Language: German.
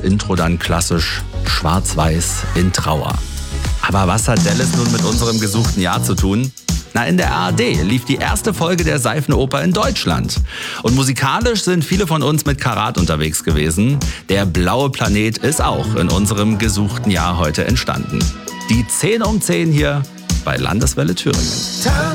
Intro dann klassisch schwarz-weiß in Trauer. Aber was hat Dallas nun mit unserem gesuchten Jahr zu tun? Na, in der ARD lief die erste Folge der Seifenoper in Deutschland. Und musikalisch sind viele von uns mit Karat unterwegs gewesen. Der blaue Planet ist auch in unserem gesuchten Jahr heute entstanden. Die 10 um 10 hier bei Landeswelle Thüringen.